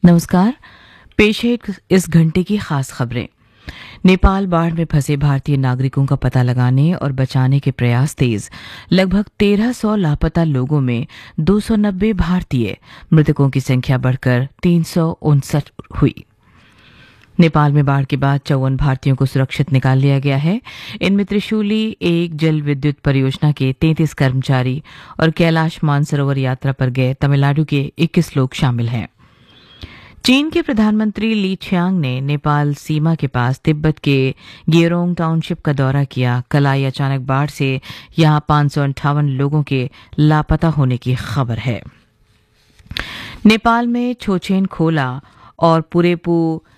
नमस्कार। पेश है इस घंटे की खास खबरें। नेपाल बाढ़ में फंसे भारतीय नागरिकों का पता लगाने और बचाने के प्रयास तेज। लगभग 1300 लापता लोगों में 290 भारतीय। मृतकों की संख्या बढ़कर 359 हुई। नेपाल में बाढ़ के बाद 54 भारतीयों को सुरक्षित निकाल लिया गया है। इनमें त्रिशूली एक जल विद्युत परियोजना के 33 कर्मचारी और कैलाश मानसरोवर यात्रा पर गए तमिलनाडु के 21 लोग शामिल हैं। चीन के प्रधानमंत्री ली छियांग ने नेपाल सीमा के पास तिब्बत के गेरोंग टाउनशिप का दौरा किया। कल आई अचानक बाढ़ से यहां 558 लोगों के लापता होने की खबर है। नेपाल में छोछेन खोला और पुरेपू